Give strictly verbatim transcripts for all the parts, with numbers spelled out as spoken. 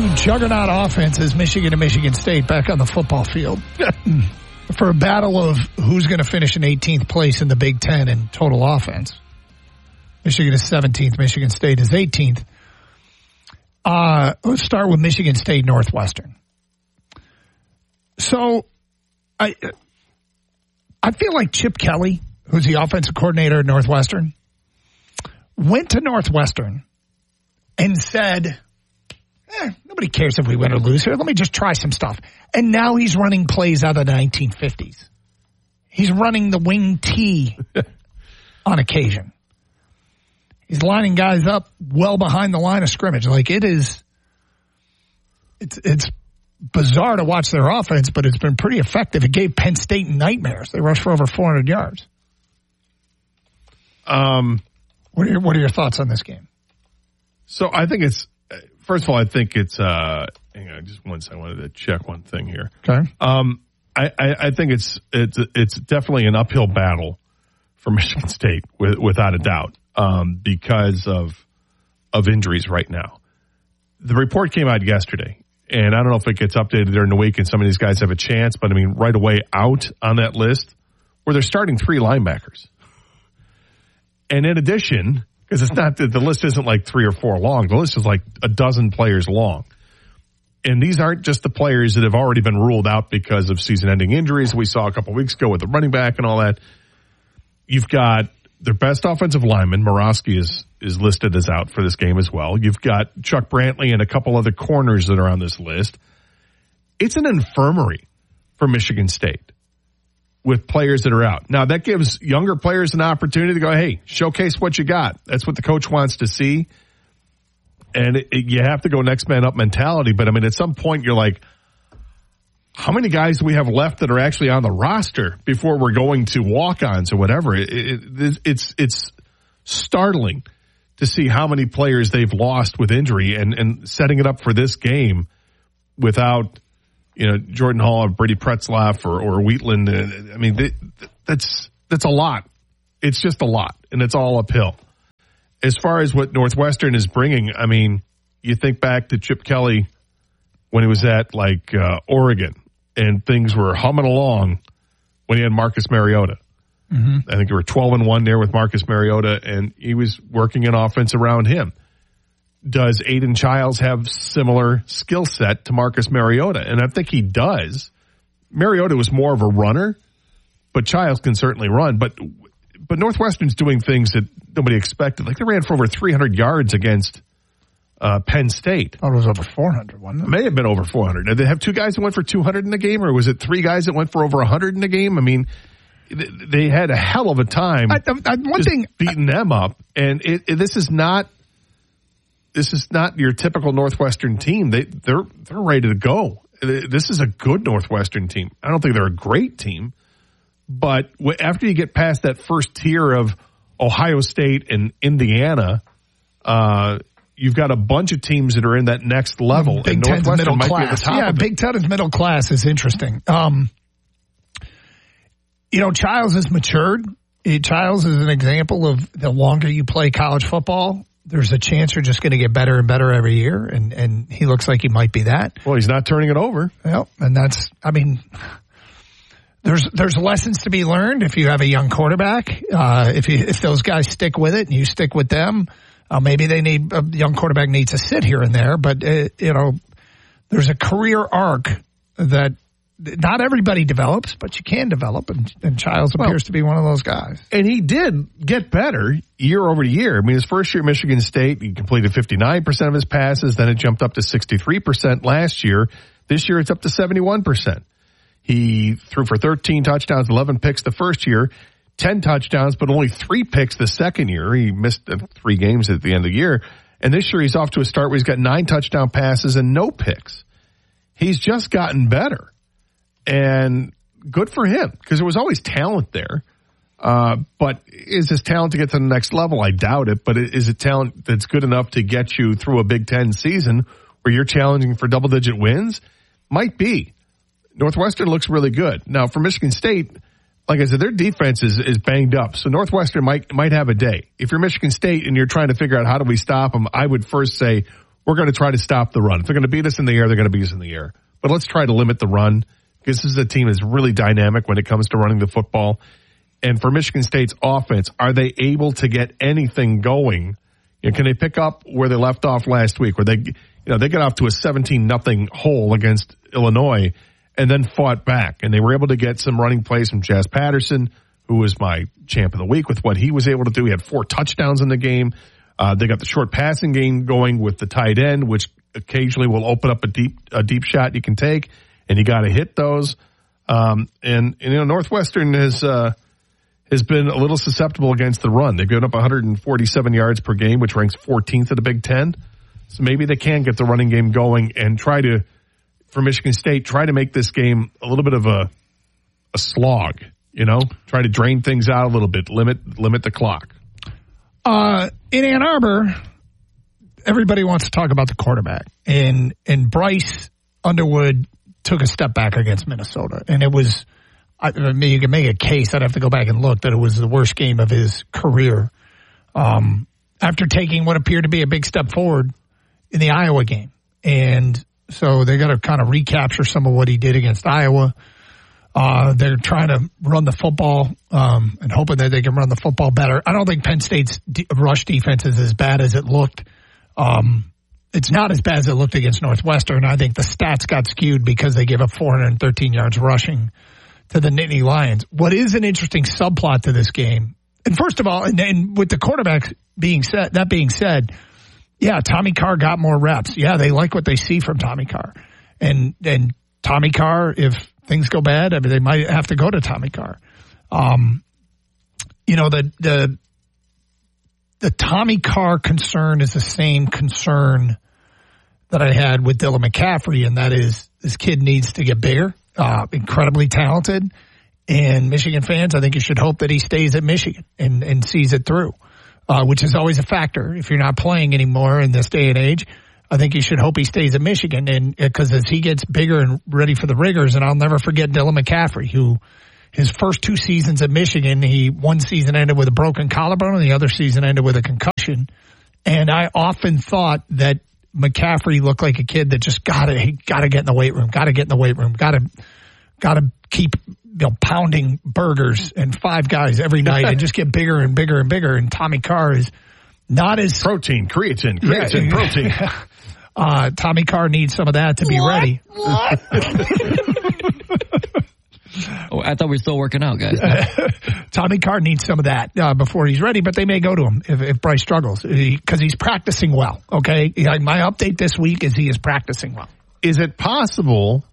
two juggernaut offenses, Michigan and Michigan State, back on the football field for a battle of who's going to finish in eighteenth place in the Big Ten in total offense. Michigan is seventeenth. Michigan State is eighteenth. Uh, let's start with Michigan State Northwestern. So I, I feel like Chip Kelly, who's the offensive coordinator at Northwestern, went to Northwestern and said, eh, nobody cares if we win or lose here. Let me just try some stuff. And now he's running plays out of the nineteen fifties. He's running the wing T on occasion. He's lining guys up well behind the line of scrimmage. Like it is, it's it's bizarre to watch their offense, but it's been pretty effective. It gave Penn State nightmares. They rushed for over four hundred yards. Um, what are your, what are your thoughts on this game? So I think it's, first of all, I think it's, uh, hang on, just one second. I wanted to check one thing here. Okay. Um, I, I, I think it's, it's, it's definitely an uphill battle for Michigan State, with, without a doubt, um, because of, of injuries right now. The report came out yesterday, and I don't know if it gets updated during the week and some of these guys have a chance, but I mean, right away out on that list where they're starting three linebackers. And in addition, because it's not that the list isn't like three or four long, the list is like a dozen players long. And these aren't just the players that have already been ruled out because of season-ending injuries we saw a couple weeks ago with the running back and all that. You've got their best offensive lineman, Morosky, is is listed as out for this game as well. You've got Chuck Brantley and a couple other corners that are on this list. It's an infirmary for Michigan State with players that are out. Now, that gives younger players an opportunity to go, hey, showcase what you got. That's what the coach wants to see. And it, it, you have to go next man up mentality. But, I mean, at some point you're like, how many guys do we have left that are actually on the roster before we're going to walk-ons or whatever? It, it, it's it's startling to see how many players they've lost with injury and, and setting it up for this game without, you know, Jordan Hall or Brady Pretzlaff or, or Wheatland. I mean, they, that's that's a lot. It's just a lot, and it's all uphill. As far as what Northwestern is bringing, I mean, you think back to Chip Kelly when he was at, like, uh, Oregon, and things were humming along when he had Marcus Mariota. Mm-hmm. I think they were twelve and one there with Marcus Mariota, and he was working an offense around him. Does Aiden Childs have similar skill set to Marcus Mariota? And I think he does. Mariota was more of a runner, but Childs can certainly run. But but Northwestern's doing things that nobody expected. Like they ran for over three hundred yards against uh, Penn State. Oh, it was over four hundred, wasn't it? It may have been over four hundred. Did they have two guys that went for two hundred in the game, or was it three guys that went for over one hundred in the game? I mean, they had a hell of a time I, I, one just thing, beating them up. And it, it, this is not this is not your typical Northwestern team. They they're they're ready to go. This is a good Northwestern team. I don't think they're a great team, but after you get past that first tier of Ohio State and Indiana, uh, you've got a bunch of teams that are in that next level. Big and Ten's Northwestern middle might class. be at the top yeah, of it. Big Ten is middle class is interesting. Um, you know, Childs has matured. Childs is an example of the longer you play college football, there's a chance you're just going to get better and better every year, and, and he looks like he might be that. Well, he's not turning it over. Yep, and that's, I mean, there's there's lessons to be learned if you have a young quarterback. Uh, if you if those guys stick with it and you stick with them, uh, maybe they need a young quarterback needs to sit here and there, but uh, you know, there's a career arc that not everybody develops, but you can develop, and, and Childs well, appears to be one of those guys. And he did get better year over year. I mean, his first year at Michigan State, he completed fifty-nine percent of his passes. Then it jumped up to sixty-three percent last year. This year, it's up to seventy-one percent. He threw for thirteen touchdowns, eleven picks the first year, ten touchdowns, but only three picks the second year. He missed three games at the end of the year. And this year, he's off to a start where he's got nine touchdown passes and no picks. He's just gotten better. And good for him, because there was always talent there. Uh, but is his talent to get to the next level? I doubt it. But is it talent that's good enough to get you through a Big Ten season where you're challenging for double-digit wins? Might be. Northwestern looks really good. Now, for Michigan State, like I said, their defense is, is banged up. So Northwestern might might have a day. If you're Michigan State and you're trying to figure out how do we stop them, I would first say, we're going to try to stop the run. If they're going to beat us in the air, they're going to beat us in the air. But let's try to limit the run, because this is a team that's really dynamic when it comes to running the football. And for Michigan State's offense, are they able to get anything going? You know, can they pick up where they left off last week, where they, you know, they got off to a seventeen nothing hole against Illinois and then fought back, and they were able to get some running plays from Jazz Patterson, who was my champ of the week with what he was able to do. He had four touchdowns in the game. Uh, they got the short passing game going with the tight end, which occasionally will open up a deep, a deep shot you can take, and you got to hit those. Um, and, and, you know, Northwestern has, uh, has been a little susceptible against the run. They've given up one hundred forty-seven yards per game, which ranks fourteenth in the Big Ten. So maybe they can get the running game going and try to, for Michigan State, try to make this game a little bit of a, a slog, you know, try to drain things out a little bit, limit, limit the clock. Uh, in Ann Arbor, everybody wants to talk about the quarterback, and, and Bryce Underwood took a step back against Minnesota, and it was, I mean, you can make a case, I'd have to go back and look, that it was the worst game of his career. Um, after taking what appeared to be a big step forward in the Iowa game. And so they got to kind of recapture some of what he did against Iowa. Uh, they're trying to run the football, um, and hoping that they can run the football better. I don't think Penn State's de- rush defense is as bad as it looked. Um, it's not as bad as it looked against Northwestern. I think the stats got skewed because they gave up four hundred thirteen yards rushing to the Nittany Lions. What is an interesting subplot to this game, and first of all, and, and with the quarterbacks being said, that being said, yeah, Tommy Carr got more reps. Yeah, they like what they see from Tommy Carr. And and Tommy Carr, if things go bad, I mean, they might have to go to Tommy Carr. Um, you know, the the the Tommy Carr concern is the same concern that I had with Dylan McCaffrey, and that is this kid needs to get bigger, uh, incredibly talented. And Michigan fans, I think you should hope that he stays at Michigan and, and sees it through. Uh, which is always a factor. If you're not playing anymore in this day and age, I think you should hope he stays at Michigan. And because as he gets bigger and ready for the rigors, and I'll never forget Dylan McCaffrey, who his first two seasons at Michigan, he one season ended with a broken collarbone and the other season ended with a concussion. And I often thought that McCaffrey looked like a kid that just gotta gotta get in the weight room, gotta get in the weight room, gotta gotta keep, you know, pounding burgers and Five Guys every night and just get bigger and bigger and bigger. And Tommy Carr is not as protein, creatine, creatine, yeah, protein. Uh, Tommy Carr needs some of that to be what? ready. What? Oh, I thought we were still working out, guys. Tommy Carr needs some of that uh, before he's ready, but they may go to him if, if Bryce struggles because he, he's practicing well. Okay, my update this week is he is practicing well. Is it possible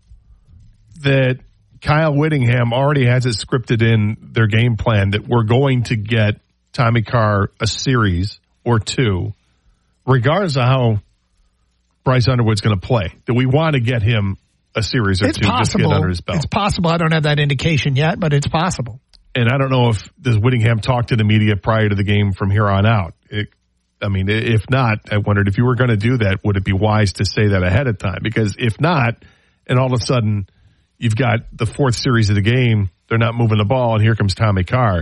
that Kyle Whittingham already has it scripted in their game plan that we're going to get Tommy Carr a series or two, regardless of how Bryce Underwood's going to play? Do we want to get him a series or it's two possible. just to get under his belt? It's possible. I don't have that indication yet, but it's possible. And I don't know if does Whittingham talk to the media prior to the game from here on out. It, I mean, if not, I wondered if you were going to do that, would it be wise to say that ahead of time? Because if not, and all of a sudden you've got the fourth series of the game, they're not moving the ball, and here comes Tommy Carr.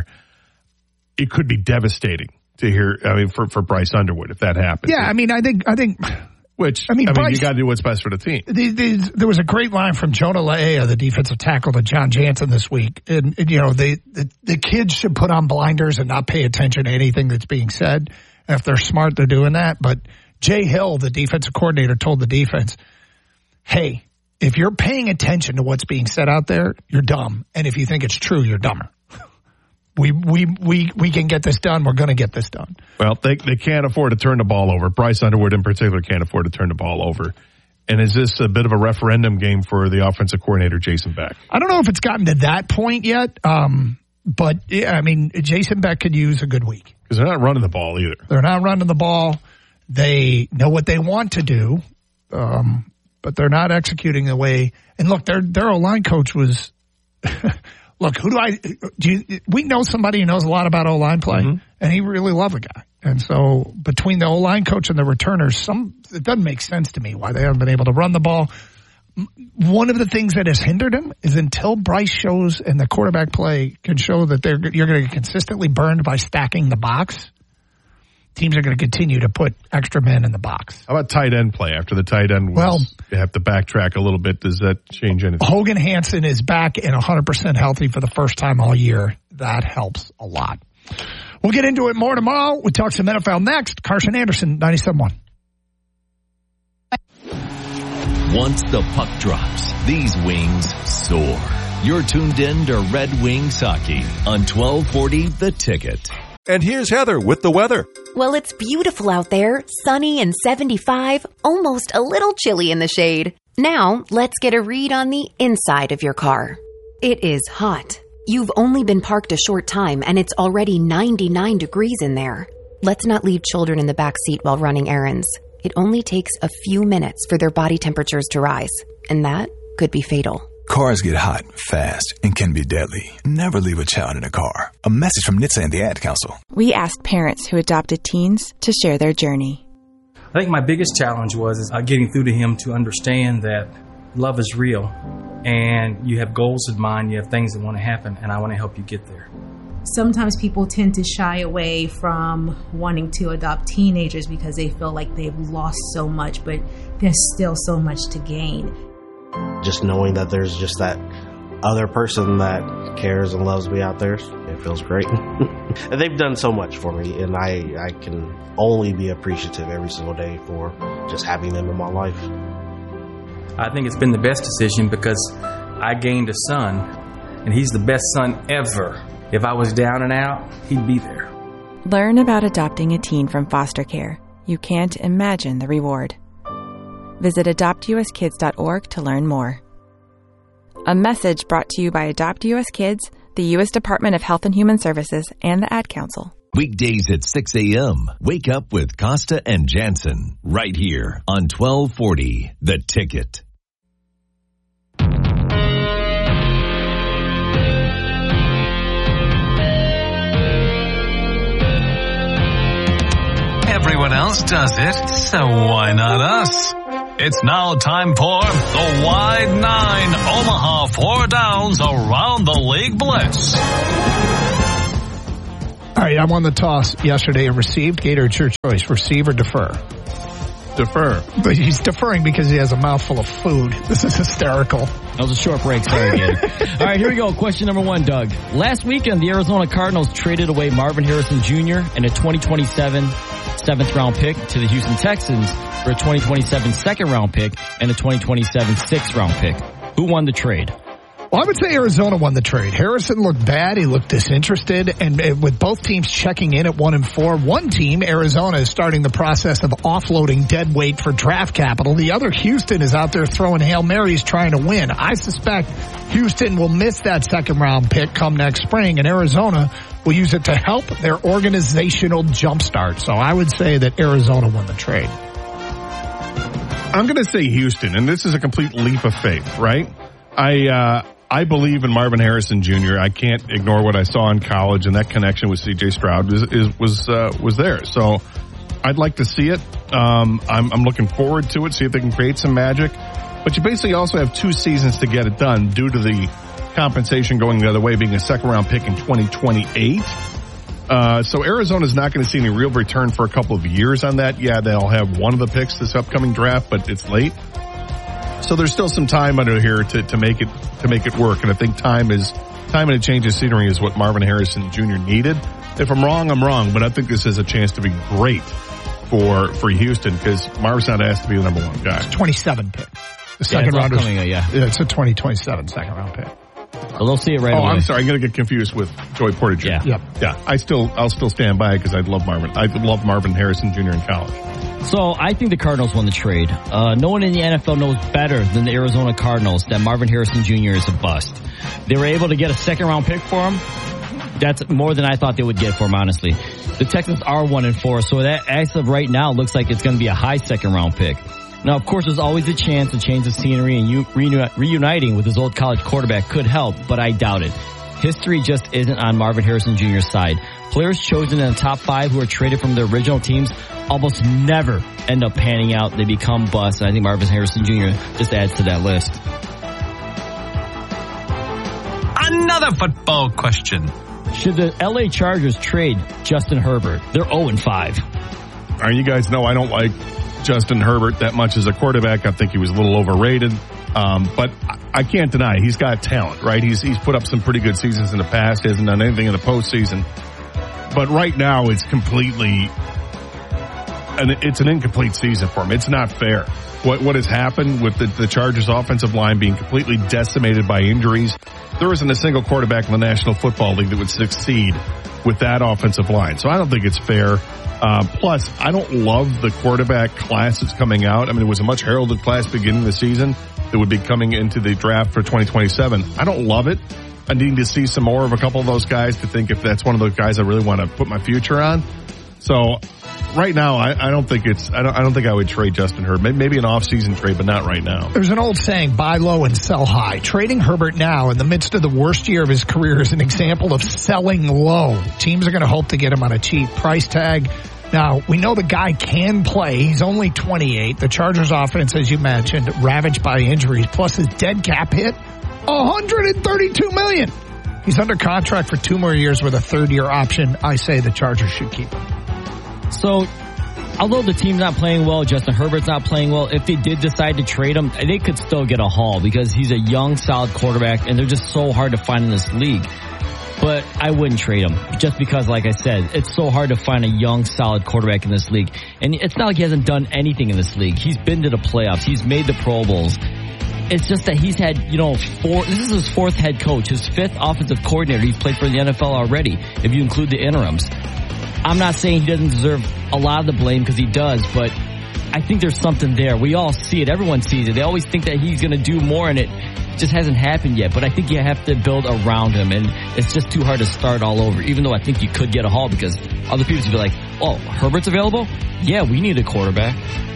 It could be devastating to hear. I mean, for, for Bryce Underwood if that happens. Yeah, I mean, I think I think. Which I mean, I mean Bryce, you got to do what's best for the team. The, the, there was a great line from Jonah Laea, the defensive tackle, to John Jansen this week, and, and you know, they, the the kids should put on blinders and not pay attention to anything that's being said. If they're smart, they're doing that. But Jay Hill, the defensive coordinator, told the defense, "Hey, if you're paying attention to what's being said out there, you're dumb. And if you think it's true, you're dumber. We we we we can get this done. We're going to get this done." Well, they they can't afford to turn the ball over. Bryce Underwood in particular can't afford to turn the ball over. And is this a bit of a referendum game for the offensive coordinator, Jason Beck? I don't know if it's gotten to that point yet, um, but yeah, I mean, Jason Beck could use a good week. Because they're not running the ball either. They're not running the ball. They know what they want to do, um, but they're not executing the way. And look, their their O-line coach was. Look, who do I? Do you, we know somebody who knows a lot about O-line play, mm-hmm. and he really loved the guy. And so between the O-line coach and the returners, some it doesn't make sense to me why they haven't been able to run the ball. One of the things that has hindered him is until Bryce shows and the quarterback play can show that they're you're going to get consistently burned by stacking the box. teams are going to continue to put extra men in the box. How about tight end play after the tight end? Was, well, you have to backtrack a little bit. Does that change anything? Hogan Hansen is back and one hundred percent healthy for the first time all year. That helps a lot. We'll get into it more tomorrow. We talk some N F L next. Carson Anderson, ninety-seven point one. Once the puck drops, these wings soar. You're tuned in to Red Wings Hockey on twelve forty The Ticket. And here's Heather with the weather. Well, it's beautiful out there, sunny and seventy-five, almost a little chilly in the shade. Now, let's get a read on the inside of your car. It is hot. You've only been parked a short time and it's already ninety-nine degrees in there. Let's not leave children in the back seat while running errands. It only takes a few minutes for their body temperatures to rise, and that could be fatal. Cars get hot, fast, and can be deadly. Never leave a child in a car. A message from N H T S A and the Ad Council. We asked parents who adopted teens to share their journey. I think my biggest challenge was uh, getting through to him to understand that love is real, and you have goals in mind, you have things that want to happen, and I want to help you get there. Sometimes people tend to shy away from wanting to adopt teenagers because they feel like they've lost so much, but there's still so much to gain. Just knowing that there's just that other person that cares and loves me out there, it feels great. And they've done so much for me, and I, I can only be appreciative every single day for just having them in my life. I think it's been the best decision because I gained a son, and he's the best son ever. If I was down and out, he'd be there. Learn about adopting a teen from foster care. You can't imagine the reward. Visit adopt u s kids dot org to learn more. A message brought to you by Adopt U S Kids, the U S Department of Health and Human Services, and the Ad Council. Weekdays at six a.m. Wake up with Costa and Jansen right here on twelve forty The Ticket. Everyone else does it, so why not us? It's now time for the Wide Nine Omaha Four Downs Around the League Blitz. All right, I won the toss yesterday and received. Gator, it's your choice. Receive or defer? Defer. But he's deferring because he has a mouthful of food. This is hysterical. That was a short break. Sorry, Gator. All right, here we go. Question number one, Doug. Last weekend, the Arizona Cardinals traded away Marvin Harrison Junior and a twenty twenty-seven seventh round pick to the Houston Texans for a twenty twenty-seven second round pick and a twenty twenty-seven sixth round pick. Who won the trade? Well, I would say Arizona won the trade. Harrison looked bad. He looked disinterested. And with both teams checking in at one and four, one team, Arizona, is starting the process of offloading dead weight for draft capital. The other, Houston, is out there throwing Hail Marys trying to win. I suspect Houston will miss that second round pick come next spring, and Arizona will use it to help their organizational jumpstart. So I would say that Arizona won the trade. I'm going to say Houston, and this is a complete leap of faith, right? I, uh, I believe in Marvin Harrison Junior I can't ignore what I saw in college, and that connection with C J Stroud was is, was uh, was there. So I'd like to see it. Um, I'm, I'm looking forward to it. See if they can create some magic. But you basically also have two seasons to get it done due to the compensation going the other way, being a second round pick in twenty twenty-eight. Uh, so Arizona's not going to see any real return for a couple of years on that. Yeah, they'll have one of the picks this upcoming draft, but it's late. So there's still some time under here to, to make it to make it work, and I think time is time and a change of scenery is what Marvin Harrison Junior needed. If I'm wrong, I'm wrong, but I think this has a chance to be great for for Houston because Marvin's not asked to be the number one guy. It's twenty-seven pick. The second yeah, round is coming, yeah. yeah, it's a twenty twenty-seven second round pick. Well, they'll see it right oh, away. I'm sorry. I'm going to get confused with Joey Porter Junior Yeah. Yep. Yeah. I still, I'll still stand by it because I love Marvin. I love Marvin Harrison Junior in college. So I think the Cardinals won the trade. Uh, no one in the N F L knows better than the Arizona Cardinals that Marvin Harrison Junior is a bust. They were able to get a second round pick for him. That's more than I thought they would get for him, honestly. The Texans are one and four, so that as of right now looks like it's going to be a high second round pick. Now, of course, there's always a chance a change of scenery and you reuni- reuniting with his old college quarterback could help, but I doubt it. History just isn't on Marvin Harrison Junior's side. Players chosen in the top five who are traded from their original teams almost never end up panning out. They become busts, and I think Marvin Harrison Junior just adds to that list. Another football question. Should the L A Chargers trade Justin Herbert? They're oh and five. uh, you guys know I don't like Justin Herbert that much as a quarterback. I think he was a little overrated. Um, but I can't deny he's got talent, right? He's he's put up some pretty good seasons in the past. He hasn't done anything in the postseason. But right now, it's completely, and it's an incomplete season for him. It's not fair. What what has happened with the, the Chargers' offensive line being completely decimated by injuries? There isn't a single quarterback in the National Football League that would succeed with that offensive line. So I don't think it's fair. Uh, plus, I don't love the quarterback class that's coming out. I mean, it was a much heralded class beginning of the season that would be coming into the draft for twenty twenty-seven. I don't love it. I need to see some more of a couple of those guys to think if that's one of those guys I really want to put my future on. So right now, I, I don't think it's, I don't, I don't think I would trade Justin Herbert. Maybe an off-season trade, but not right now. There's an old saying, buy low and sell high. Trading Herbert now in the midst of the worst year of his career is an example of selling low. Teams are going to hope to get him on a cheap price tag. Now, we know the guy can play. He's only twenty-eight. The Chargers offense, as you mentioned, ravaged by injuries, plus his dead cap hit, one hundred thirty-two million dollars. He's under contract for two more years with a third-year option. I say the Chargers should keep him. So, although the team's not playing well, Justin Herbert's not playing well, if they did decide to trade him, they could still get a haul because he's a young, solid quarterback, and they're just so hard to find in this league. But I wouldn't trade him just because, like I said, it's so hard to find a young, solid quarterback in this league. And it's not like he hasn't done anything in this league. He's been to the playoffs. He's made the Pro Bowls. It's just that he's had, you know, four, this is his fourth head coach, his fifth offensive coordinator. He's played for the N F L already, if you include the interims. I'm not saying he doesn't deserve a lot of the blame because he does, but I think there's something there. We all see it. Everyone sees it. They always think that he's going to do more, and it just hasn't happened yet. But I think you have to build around him, and it's just too hard to start all over, even though I think you could get a haul because other people would be like, oh, Herbert's available? Yeah, we need a quarterback.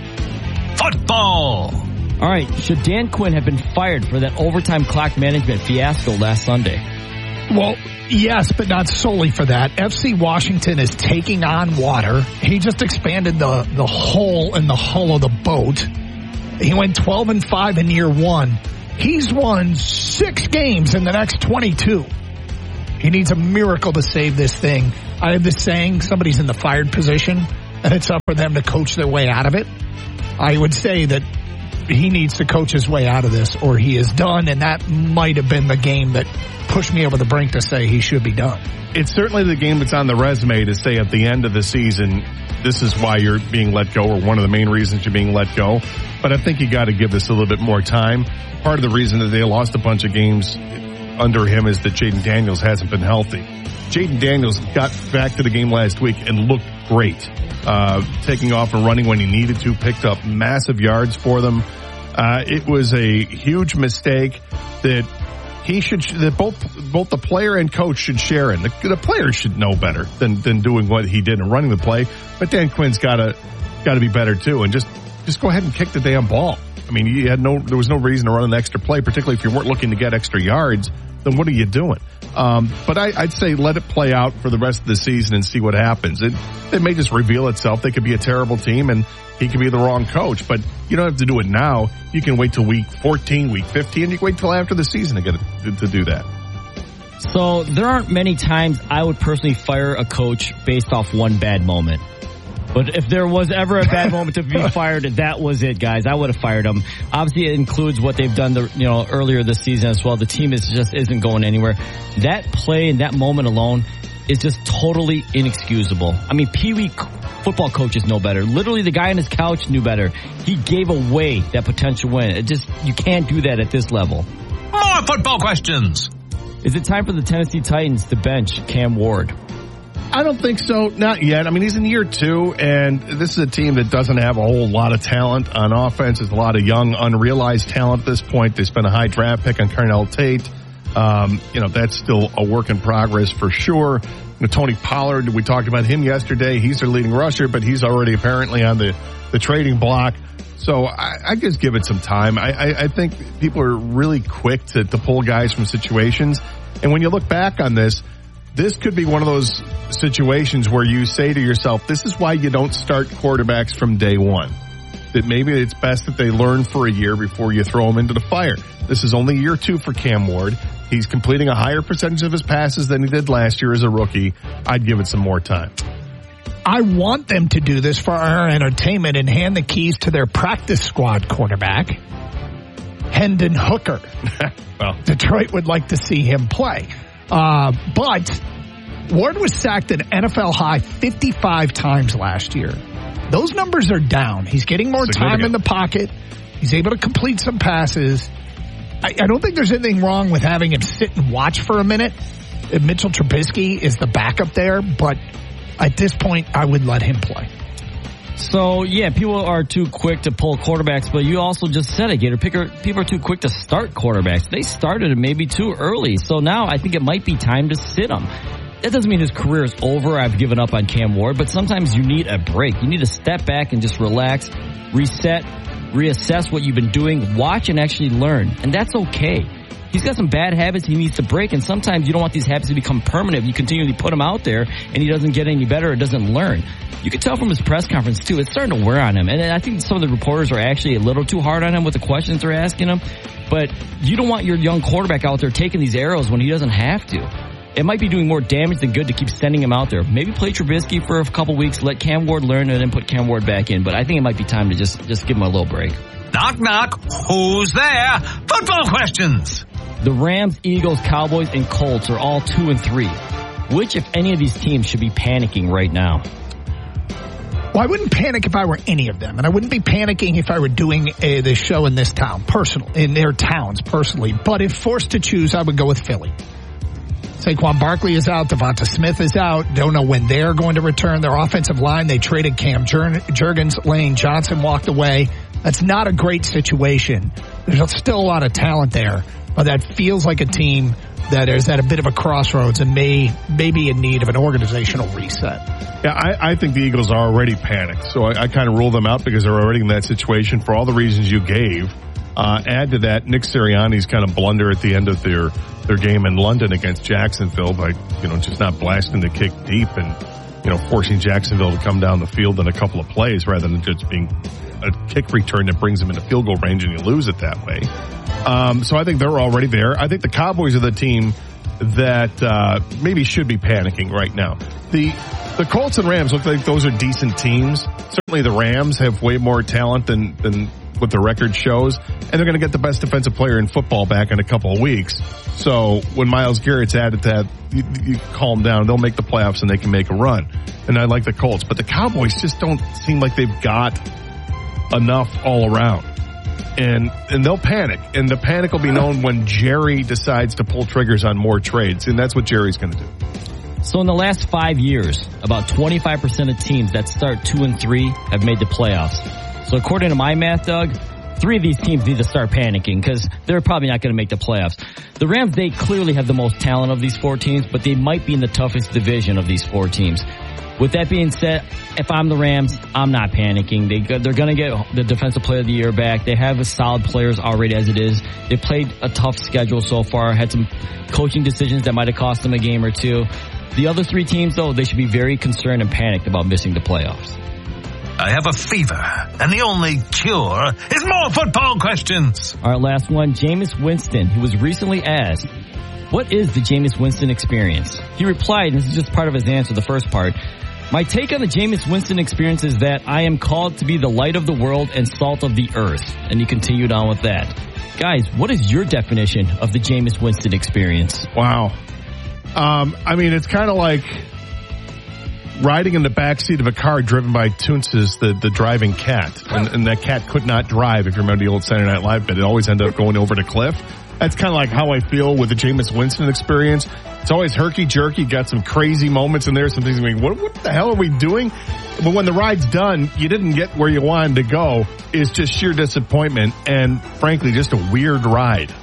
Football! All right, should Dan Quinn have been fired for that overtime clock management fiasco last Sunday? Well, yes, but not solely for that. F C Washington is taking on water. He just expanded the, the hole in the hull of the boat. He went twelve and five in year one. He's won six games in the next twenty-two. He needs a miracle to save this thing. I have this saying, somebody's in the fired position, and it's up for them to coach their way out of it. I would say that he needs to coach his way out of this, or he is done, and that might have been the game that pushed me over the brink to say he should be done. It's certainly the game that's on the resume to say at the end of the season, this is why you're being let go, or one of the main reasons you're being let go. But I think you got to give this a little bit more time. Part of the reason that they lost a bunch of games under him is that Jaden Daniels hasn't been healthy. Jaden Daniels got back to the game last week and looked great. Uh, taking off and running when he needed to, picked up massive yards for them. Uh, it was a huge mistake that he should, that both, both the player and coach should share in. The, the player should know better than, than doing what he did and running the play. But Dan Quinn's gotta, gotta be better too. And just, just go ahead and kick the damn ball. I mean, you had no, there was no reason to run an extra play, particularly if you weren't looking to get extra yards. Then what are you doing? Um, but I, I'd say let it play out for the rest of the season and see what happens. It, it may just reveal itself. They could be a terrible team and he could be the wrong coach, but you don't have to do it now. You can wait till week fourteen, week fifteen, and you can wait till after the season to get it, to do that. So there aren't many times I would personally fire a coach based off one bad moment. But if there was ever a bad moment to be fired, that was it, guys. I would have fired them. Obviously, it includes what they've done, the, you know, earlier this season as well. The team is just isn't going anywhere. That play and that moment alone is just totally inexcusable. I mean, Pee Wee football coaches know better. Literally, the guy on his couch knew better. He gave away that potential win. It just you can't do that at this level. More football questions. Is it time for the Tennessee Titans to bench Cam Ward? I don't think so. Not yet. I mean, he's in year two, and this is a team that doesn't have a whole lot of talent on offense. There's a lot of young, unrealized talent at this point. They spent a high draft pick on Carnell Tate. Um, you know, that's still a work in progress for sure. You know, Tony Pollard, we talked about him yesterday. He's their leading rusher, but he's already apparently on the, the trading block. So I, I just give it some time. I, I, I think people are really quick to, to pull guys from situations. And when you look back on this, this could be one of those situations where you say to yourself, this is why you don't start quarterbacks from day one. That maybe it's best that they learn for a year before you throw them into the fire. This is only year two for Cam Ward. He's completing a higher percentage of his passes than he did last year as a rookie. I'd give it some more time. I want them to do this for our entertainment and hand the keys to their practice squad quarterback, Hendon Hooker. Well, Detroit would like to see him play. Uh, but Ward was sacked an N F L high fifty-five times last year. Those numbers are down. He's getting more time in the pocket. He's able to complete some passes. I, I don't think there's anything wrong with having him sit and watch for a minute. Mitchell Trubisky is the backup there, but at this point, I would let him play. So, yeah, people are too quick to pull quarterbacks, but you also just said it, Gator. People are too quick to start quarterbacks. They started it maybe too early, so now I think it might be time to sit him. That doesn't mean his career is over. I've given up on Cam Ward, but sometimes you need a break. You need to step back and just relax, reset, reassess what you've been doing, watch and actually learn, and that's okay. He's got some bad habits he needs to break, and sometimes you don't want these habits to become permanent. You continually put him out there, and he doesn't get any better or doesn't learn. You can tell from his press conference, too, it's starting to wear on him. And I think some of the reporters are actually a little too hard on him with the questions they're asking him. But you don't want your young quarterback out there taking these arrows when he doesn't have to. It might be doing more damage than good to keep sending him out there. Maybe play Trubisky for a couple weeks, let Cam Ward learn, and then put Cam Ward back in. But I think it might be time to just, just give him a little break. Knock, knock. Who's there? Football questions. The Rams, Eagles, Cowboys, and Colts are all two and three. Which, if any of these teams, should be panicking right now? Well, I wouldn't panic if I were any of them, and I wouldn't be panicking if I were doing a, this show in this town, personal, in their towns, personally. But if forced to choose, I would go with Philly. Saquon Barkley is out. Devonta Smith is out. Don't know when they're going to return. Their offensive line, they traded Cam Jurgens. Lane Johnson walked away. That's not a great situation. There's still a lot of talent there, but that feels like a team that is at a bit of a crossroads and may, may be in need of an organizational reset. Yeah, I, I think the Eagles are already panicked, so I, I kind of rule them out because they're already in that situation for all the reasons you gave. Uh, add to that Nick Sirianni's kind of blunder at the end of their their game in London against Jacksonville by, you know, just not blasting the kick deep and, you know, forcing Jacksonville to come down the field in a couple of plays rather than just being a kick return that brings them into field goal range and you lose it that way. Um, so I think they're already there. I think the Cowboys are the team that uh, maybe should be panicking right now. The the Colts and Rams look like those are decent teams. Certainly the Rams have way more talent than than what the record shows, and they're going to get the best defensive player in football back in a couple of weeks. So when Myles Garrett's added to that, you, you calm down. They'll make the playoffs and they can make a run. And I like the Colts, but the Cowboys just don't seem like they've got enough all around. And and they'll panic, and the panic will be known when Jerry decides to pull triggers on more trades, and that's what Jerry's going to do. So in the last five years, about twenty-five percent of teams that start two and three have made the playoffs. So according to my math, Doug, three of these teams need to start panicking because they're probably not going to make the playoffs. The Rams, they clearly have the most talent of these four teams, but they might be in the toughest division of these four teams. With that being said, if I'm the Rams, I'm not panicking. They, they're going to get the Defensive Player of the Year back. They have solid players already as it is. They played a tough schedule so far, had some coaching decisions that might have cost them a game or two. The other three teams, though, they should be very concerned and panicked about missing the playoffs. I have a fever, and the only cure is more football questions. All right, last one. Jameis Winston, who was recently asked, what is the Jameis Winston experience? He replied, and this is just part of his answer, the first part, my take on the Jameis Winston experience is that I am called to be the light of the world and salt of the earth. And he continued on with that. Guys, what is your definition of the Jameis Winston experience? Wow. Um, I mean, it's kind of like riding in the backseat of a car driven by Toonces, the, the driving cat. And, and that cat could not drive, if you remember the old Saturday Night Live bit. It always ended up going over the cliff. That's kind of like how I feel with the Jameis Winston experience. It's always herky-jerky, got some crazy moments in there, some things like, what, what the hell are we doing? But when the ride's done, you didn't get where you wanted to go. It's just sheer disappointment and, frankly, just a weird ride.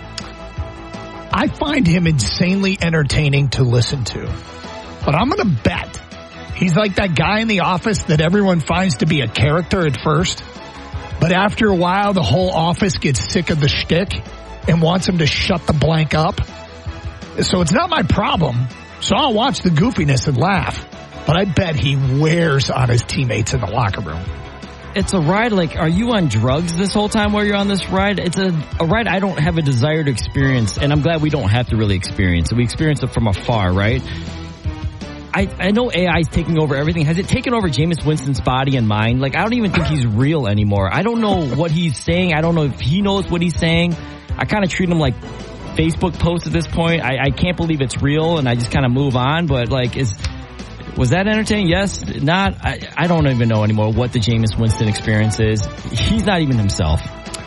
I find him insanely entertaining to listen to. But I'm going to bet he's like that guy in the office that everyone finds to be a character at first. But after a while, the whole office gets sick of the shtick and wants him to shut the blank up. So it's not my problem. So I'll watch the goofiness and laugh. But I bet he wears on his teammates in the locker room. It's a ride like, are you on drugs this whole time while you're on this ride? It's a, a ride I don't have a desire to experience, and I'm glad we don't have to really experience it. We experience it from afar, right? I, I know A I is taking over everything. Has it taken over Jameis Winston's body and mind? Like, I don't even think he's real anymore. I don't know what he's saying. I don't know if he knows what he's saying. I kind of treat him like Facebook posts at this point. I, I can't believe it's real, and I just kind of move on. But, like, is was that entertaining? Yes. Not? I, I don't even know anymore what the Jameis Winston experience is. He's not even himself.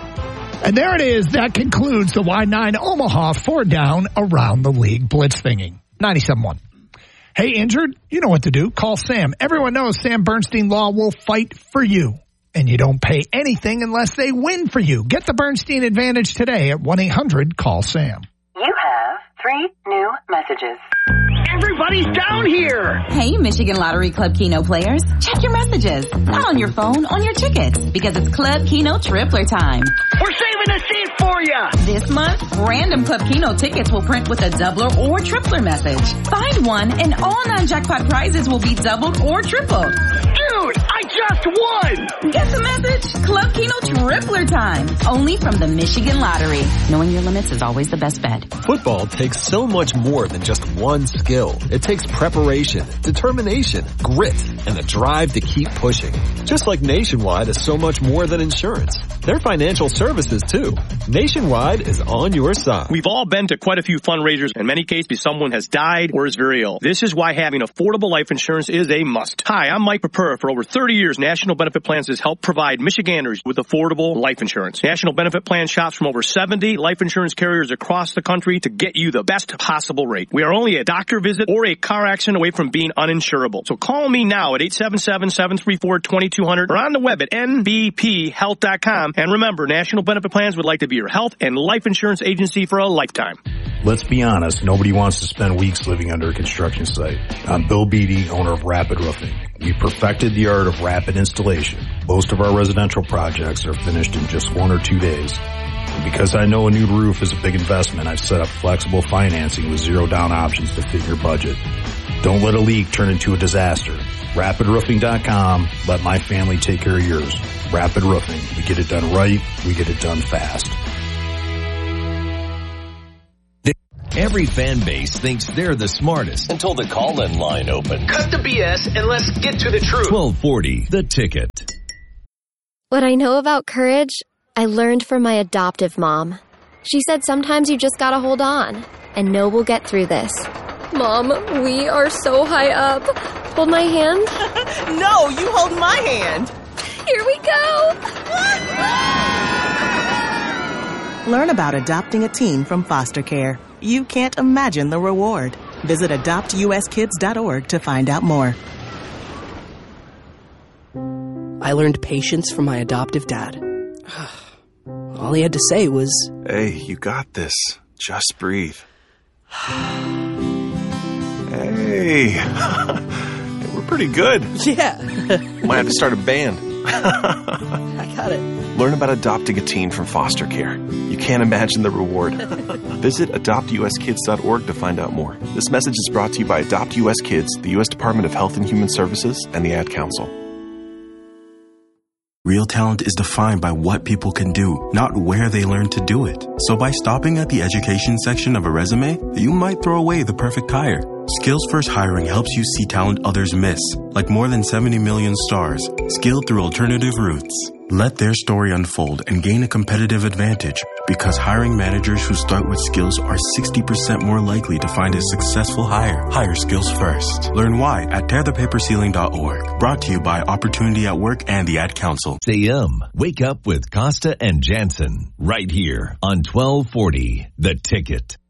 And there it is. That concludes the Y nine Omaha four down around the league blitz thingy. ninety-seven point one. Hey, injured? You know what to do. Call Sam. Everyone knows Sam Bernstein Law will fight for you. And you don't pay anything unless they win for you. Get the Bernstein Advantage today at one eight hundred call Sam. You have three new messages. Everybody's down here! Hey, Michigan Lottery Club Keno players. Check your messages. Not on your phone, on your tickets. Because it's Club Keno Tripler time. We're saving a seat for you! This month, random Club Keno tickets will print with a doubler or tripler message. Find one and all non-jackpot prizes will be doubled or tripled. Dude, I just won! Get the message? Club Keno Tripler time. Only from the Michigan Lottery. Knowing your limits is always the best bet. Football takes so much more than just one skill. It takes preparation, determination, grit, and the drive to keep pushing. Just like Nationwide is so much more than insurance. They're financial services too. Nationwide is on your side. We've all been to quite a few fundraisers. In many cases, someone has died or is very ill. This is why having affordable life insurance is a must. Hi, I'm Mike Pepper. For over thirty years, National Benefit Plans has helped provide Michiganders with affordable life insurance. National Benefit Plan shops from over seventy life insurance carriers across the country to get you the best possible rate. We are only a doctor visit or a car accident away from being uninsurable. So call me now at eight seven seven, seven three four, two two zero zero or on the web at N B P health dot com. And remember, National Benefit Plans would like to be your health and life insurance agency for a lifetime. Let's be honest, nobody wants to spend weeks living under a construction site. I'm Bill Beattie, owner of Rapid Roofing. We perfected the art of rapid installation. Most of our residential projects are finished in just one or two days. And because I know a new roof is a big investment, I've set up flexible financing with zero down options to fit your budget. Don't let a leak turn into a disaster. rapid roofing dot com. Let my family take care of yours. Rapid Roofing. We get it done right. We get it done fast. Every fan base thinks they're the smartest until the call-in line opens. Cut the B S and let's get to the truth. twelve forty, The Ticket. What I know about courage, I learned from my adoptive mom. She said sometimes you just gotta hold on and know we'll get through this. Mom, we are so high up. Hold my hand. No, you hold my hand. Here we go. Learn about adopting a teen from foster care. You can't imagine the reward. Visit adopt U S kids dot org to find out more. I learned patience from my adoptive dad. All he had to say was, "Hey, you got this. Just breathe." Hey, we're pretty good. Yeah. Might have to start a band. I got it. Learn about adopting a teen from foster care. You can't imagine the reward. Visit adopt U S kids dot org to find out more. This message is brought to you by Adopt U S Kids, the U S Department of Health and Human Services, and the Ad Council. Real talent is defined by what people can do, not where they learn to do it. So by stopping at the education section of a resume, you might throw away the perfect hire. Skills First Hiring helps you see talent others miss, like more than seventy million stars, skilled through alternative routes. Let their story unfold and gain a competitive advantage, because hiring managers who start with skills are sixty percent more likely to find a successful hire. Hire skills first. Learn why at tear the paper ceiling dot org. Brought to you by Opportunity at Work and the Ad Council. A M. Wake up with Costa and Jansen right here on twelve forty The Ticket.